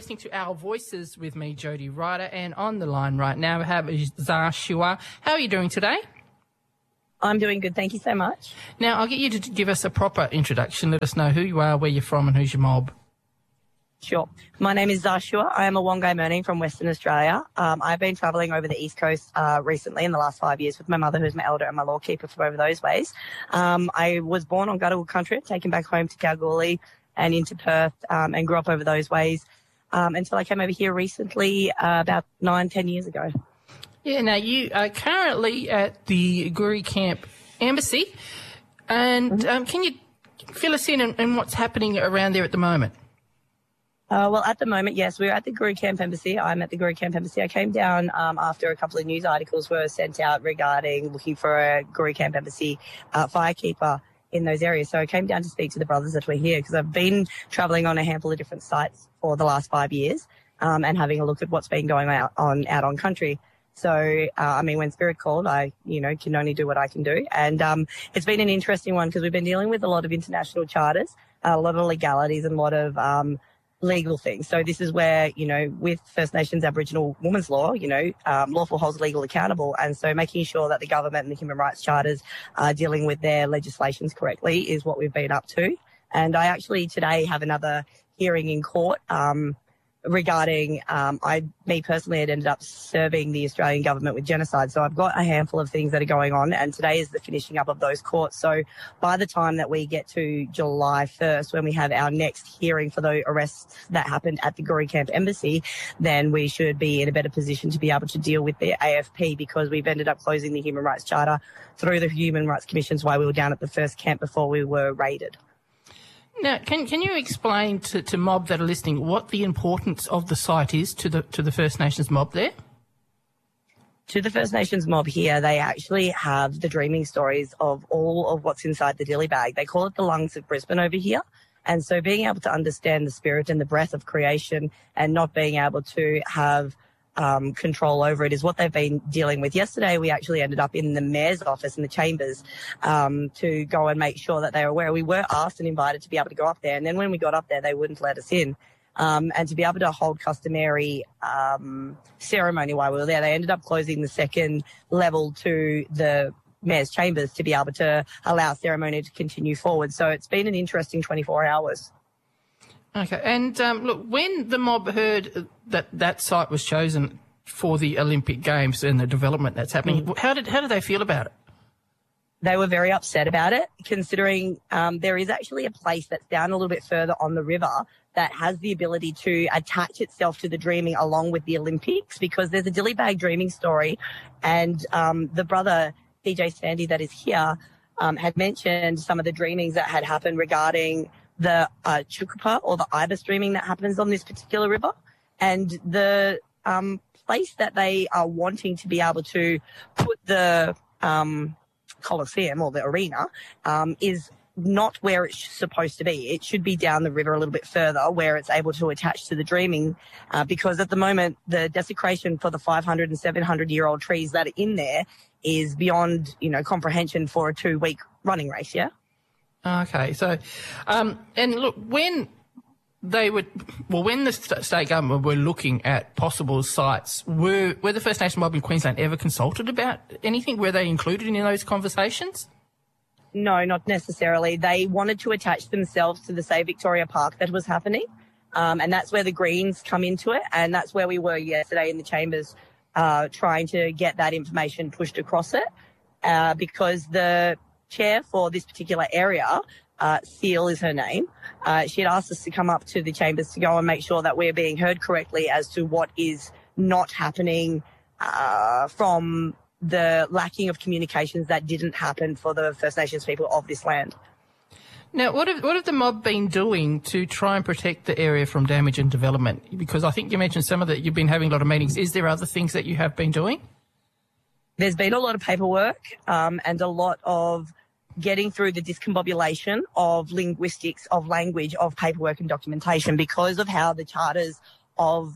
listening to Our Voices with me, Jody Ryder, and on the line right now we have Zahshua. How are you doing today? I'm doing good, thank you so much. Now, I'll get you to give us a proper introduction. Let us know who you are, where you're from, and who's your mob. Sure. My name is Zahshua. I am a Wongai Murning from Western Australia. I've been travelling over the East Coast recently in the last 5 years with my mother, who's my elder, and my lawkeeper from over those ways. I was born on Gadigal country, taken back home to Kalgoorlie and into Perth, and grew up over those ways until I came over here recently about 9-10 years ago. Yeah, now you are currently at the Guri Camp Embassy, and can you fill us in on what's happening around there at the moment? Well, at the moment, yes, we're at the Guri Camp Embassy. I'm at the Guri Camp Embassy. I came down after a couple of news articles were sent out regarding looking for a Guri Camp Embassy firekeeper in those areas. So I came down to speak to the brothers that were here because I've been travelling on a handful of different sites for the last 5 years and having a look at what's been going out on country. So, when Spirit called, I, can only do what I can do. And it's been an interesting one because we've been dealing with a lot of international charters, a lot of legalities and a lot of legal things. So this is where, with First Nations Aboriginal women's law, lawful holds legal accountable. And so making sure that the government and the human rights charters are dealing with their legislations correctly is what we've been up to. And I actually today have another hearing in court regarding, me personally had ended up serving the Australian government with genocide. So I've got a handful of things that are going on, and today is the finishing up of those courts. So by the time that we get to July 1st, when we have our next hearing for the arrests that happened at the Guri Camp Embassy, then we should be in a better position to be able to deal with the AFP, because we've ended up closing the Human Rights Charter through the Human Rights Commissions while we were down at the first camp before we were raided. Now, can you explain to mob that are listening what the importance of the site is to the First Nations mob there? To the First Nations mob here, they actually have the dreaming stories of all of what's inside the dilly bag. They call it the lungs of Brisbane over here. And so being able to understand the spirit and the breath of creation and not being able to have control over it is what they've been dealing with. Yesterday, we actually ended up in the Mayor's office in the chambers to go and make sure that they were aware. We were asked and invited to be able to go up there. And then when we got up there, they wouldn't let us in. And to be able to hold customary ceremony while we were there, they ended up closing the second level to the Mayor's chambers to be able to allow ceremony to continue forward. So it's been an interesting 24 hours. Okay, and look, when the mob heard that site was chosen for the Olympic Games and the development that's happening, how did they feel about it? They were very upset about it, considering there is actually a place that's down a little bit further on the river that has the ability to attach itself to the dreaming along with the Olympics, because there's a Dillybag dreaming story, and the brother, DJ Sandy, that is here, had mentioned some of the dreamings that had happened regarding the Chukupa or the ibis dreaming that happens on this particular river. And the place that they are wanting to be able to put the Coliseum or the arena is not where it's supposed to be. It should be down the river a little bit further where it's able to attach to the dreaming, because at the moment the desecration for the 500 and 700-year-old trees that are in there is beyond, comprehension for a 2-week running race, yeah? Okay, so, and look, when the state government were looking at possible sites, were the First Nation mob in Queensland ever consulted about anything? Were they included in those conversations? No, not necessarily. They wanted to attach themselves to the Save Victoria Park that was happening, and that's where the Greens come into it, and that's where we were yesterday in the chambers trying to get that information pushed across it, because the chair for this particular area, Seal is her name, she had asked us to come up to the chambers to go and make sure that we're being heard correctly as to what is not happening from the lacking of communications that didn't happen for the First Nations people of this land. Now, what have the mob been doing to try and protect the area from damage and development? Because I think you mentioned some of that you've been having a lot of meetings. Is there other things that you have been doing? There's been a lot of paperwork and a lot of getting through the discombobulation of linguistics, of language, of paperwork and documentation, because of how the charters of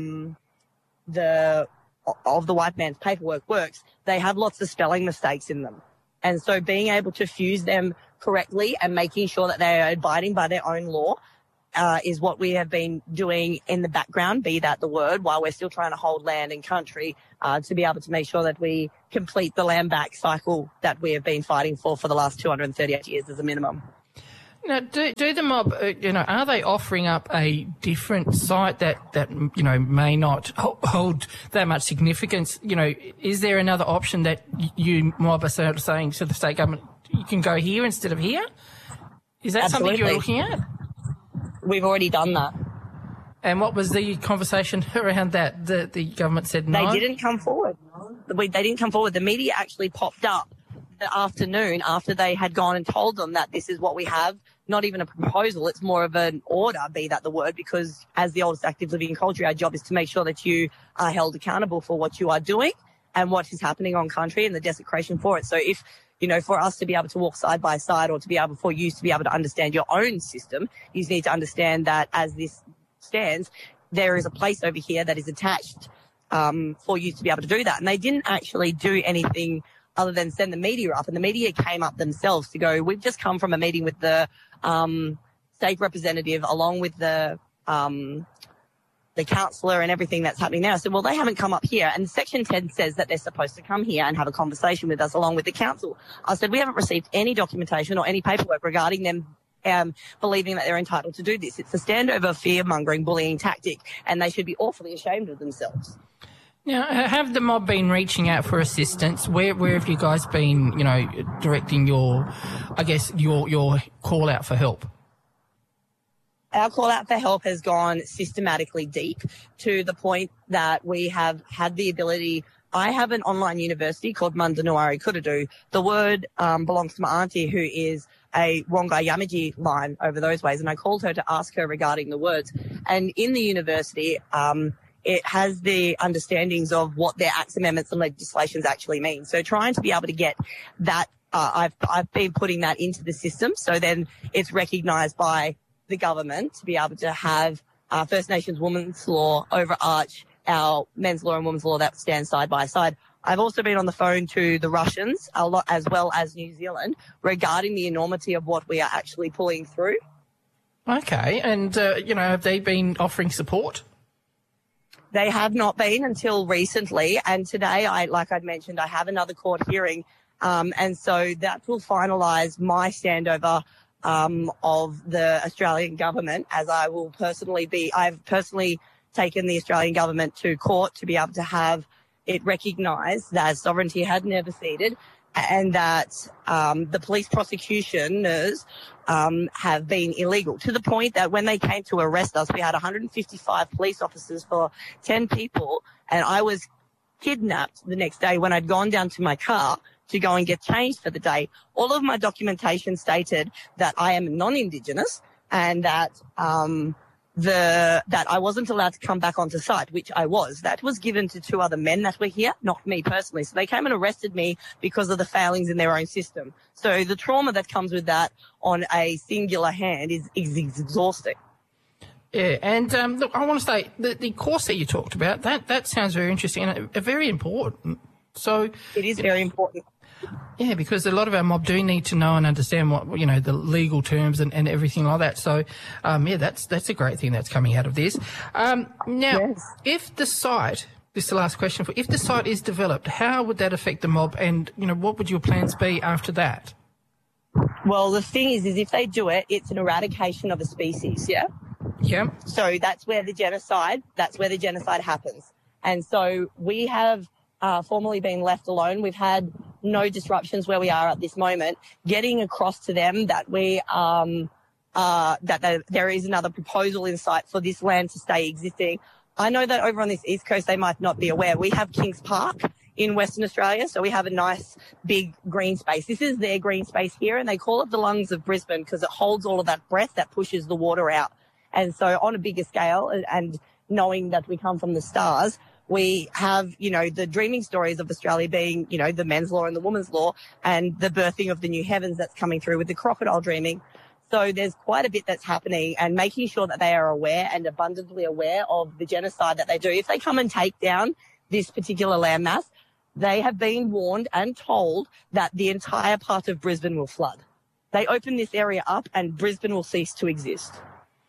the white man's paperwork works. They have lots of spelling mistakes in them. And so being able to fuse them correctly and making sure that they are abiding by their own law is what we have been doing in the background, be that the word, while we're still trying to hold land and country, to be able to make sure that we complete the land back cycle that we have been fighting for the last 238 years as a minimum. Now, do the mob, are they offering up a different site that may not hold that much significance? Is there another option that you mob are sort of saying to the state government, you can go here instead of here? Is that Absolutely. something you're looking at? We've already done that. And what was the conversation around that? The government said no? They didn't come forward. They didn't come forward. The media actually popped up the afternoon after they had gone and told them that this is what we have. Not even a proposal, it's more of an order, be that the word, because as the oldest active living country, our job is to make sure that you are held accountable for what you are doing and what is happening on country and the desecration for it. So if, for us to be able to walk side by side or for you to be able to understand your own system, you need to understand that as this stands, there is a place over here that is attached for you to be able to do that. And they didn't actually do anything other than send the media up. And the media came up themselves to go, we've just come from a meeting with the state representative along with the councillor and everything that's happening now. I said, well, they haven't come up here. And Section 10 says that they're supposed to come here and have a conversation with us along with the council. I said, we haven't received any documentation or any paperwork regarding them believing that they're entitled to do this. It's a standover fear-mongering, bullying tactic, and they should be awfully ashamed of themselves. Now, have the mob been reaching out for assistance? Where have you guys been, directing your call out for help? Our call out for help has gone systematically deep to the point that we have had the ability. I have an online university called Mundanuwari Kudadu. The word belongs to my auntie, who is a Wongai Yamaji line over those ways, and I called her to ask her regarding the words. And in the university, it has the understandings of what their acts, amendments and legislations actually mean. So trying to be able to get that, I've been putting that into the system. So then it's recognised by the government to be able to have First Nations women's law overarch our men's law and women's law that stand side by side. I've also been on the phone to the Russians a lot, as well as New Zealand, regarding the enormity of what we are actually pulling through. Okay. And, have they been offering support? They have not been until recently. And today, like I'd mentioned, I have another court hearing. And so that will finalise my standover of the Australian government, as I will I've personally taken the Australian government to court to be able to have it recognised that sovereignty had never ceded, and that the police prosecutioners have been illegal, to the point that when they came to arrest us, we had 155 police officers for 10 people, and I was kidnapped the next day when I'd gone down to my car to go and get changed for the day. All of my documentation stated that I am non-Indigenous and that that I wasn't allowed to come back onto site, which I was. That was given to two other men that were here, not me personally. So they came and arrested me because of the failings in their own system. So the trauma that comes with that on a singular hand is exhausting. Yeah, and look, I want to say the course that you talked about, that sounds very interesting and very important. So it is very important. Yeah, because a lot of our mob do need to know and understand what, the legal terms and everything like that. So, that's a great thing that's coming out of this. Now, yes. If the site, this is the last question if the site is developed, how would that affect the mob, and, what would your plans be after that? Well, the thing is if they do it, it's an eradication of a species, yeah? Yeah. So that's where the genocide happens. And so we have formally been left alone. We've had no disruptions where we are at this moment, getting across to them that there is another proposal in sight for this land to stay existing. I know that over on this East Coast, they might not be aware. We have Kings Park in Western Australia, so we have a nice big green space. This is their green space here, and they call it the lungs of Brisbane because it holds all of that breath that pushes the water out. And so on a bigger scale, and knowing that we come from the stars, we have, the dreaming stories of Australia being, the men's law and the women's law, and the birthing of the new heavens that's coming through with the crocodile dreaming. So there's quite a bit that's happening, and making sure that they are aware and abundantly aware of the genocide that they do. If they come and take down this particular landmass, they have been warned and told that the entire part of Brisbane will flood. They open this area up and Brisbane will cease to exist.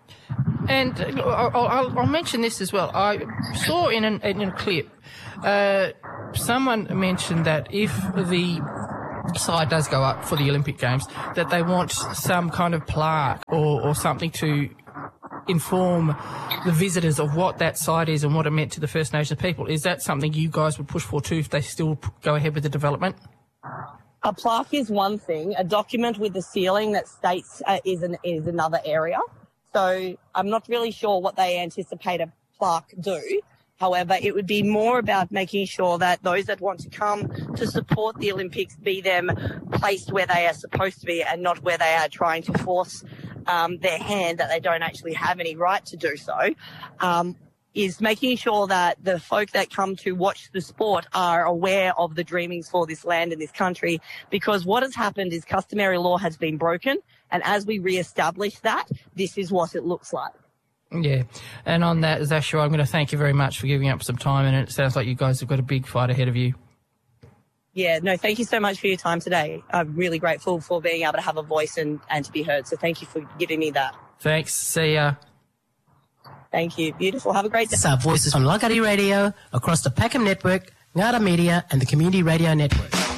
And I'll mention this as well. I saw in a clip, someone mentioned that if the side does go up for the Olympic Games, that they want some kind of plaque or something to inform the visitors of what that site is and what it meant to the First Nations people. Is that something you guys would push for too if they still go ahead with the development? A plaque is one thing. A document with the ceiling that states is another area. So I'm not really sure what they anticipate a plaque do. However, it would be more about making sure that those that want to come to support the Olympics be them placed where they are supposed to be and not where they are trying to force their hand that they don't actually have any right to do so. Is making sure that the folk that come to watch the sport are aware of the dreamings for this land and this country, because what has happened is customary law has been broken, and as we re-establish that, this is what it looks like. Yeah, and on that, Zashua, I'm going to thank you very much for giving up some time, and it sounds like you guys have got a big fight ahead of you. Yeah, no, thank you so much for your time today. I'm really grateful for being able to have a voice and to be heard, so thank you for giving me that. Thanks, see ya. Thank you. Beautiful. Have a great day. Our voices on Lagari Radio, across the Peckham Network, Ngara Media and the Community Radio Network.